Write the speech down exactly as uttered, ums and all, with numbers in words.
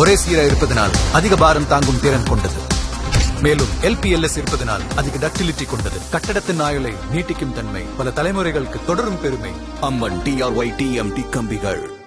ஒரே சீராக இருப்பதனால் அதிக பாரம் தாங்கும் திறன் கொண்டது. மேலும் எல்பிஎல்எஸ் இருப்பதனால் அதிக டக்டிலிட்டி கொண்டது. கட்டடத்தின் ஆயுளை நீட்டிக்கும் தன்மை, பல தலைமுறைகளுக்கு தொடரும் பெருமை. அம்மன் டிஆர்ஒய் டிஎம்டி கம்பிகள்.